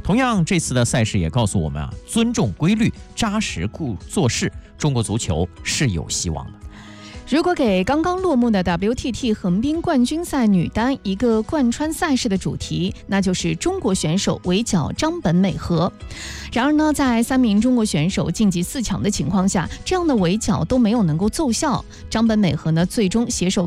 同样，这次的赛事也告诉我们尊重规律，扎实做事，中国足球是有希望的。 如果给刚刚落幕的 WTT 横滨冠军赛女单一个贯穿赛事的主题，那就是中国选手围剿张本美和。然而呢，在3名中国选手晋级4强的情况下，这样的围剿都没有能够奏效。张本美和呢，最终携手